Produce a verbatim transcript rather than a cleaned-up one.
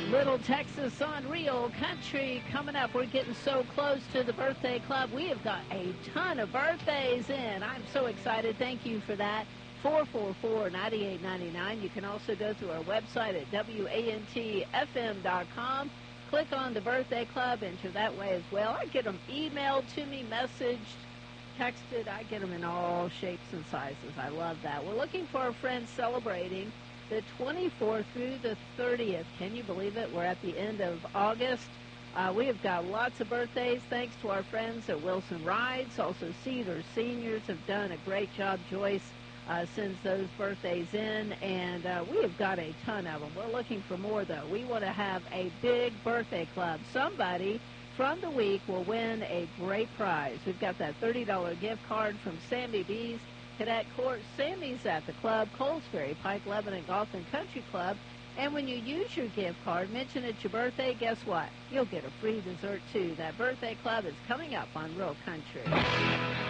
Little Texas on Real Country coming up. We're getting so close to the birthday club. We have got a ton of birthdays in. I'm so excited. Thank you for that. four four four, nine eight nine nine. You can also go through our website at W A N T F M dot com. Click on the birthday club. Enter that way as well. I get them emailed to me, messaged, texted. I get them in all shapes and sizes. I love that. We're looking for our friends celebrating the twenty-fourth through the thirtieth. Can you believe it? We're at the end of August. Uh, we have got lots of birthdays thanks to our friends at Wilson Rides. Also, Cedar Seniors have done a great job. Joyce uh, sends those birthdays in, and uh, we have got a ton of them. We're looking for more, though. We want to have a big birthday club. Somebody from the week will win a great prize. We've got that thirty dollars gift card from Sammy B's Cadet Court. Sammy's at the club, Coles Ferry, Pike Lebanon Golf and Country Club. And when you use your gift card, mention it's your birthday, guess what? You'll get a free dessert, too. That birthday club is coming up on Real Country.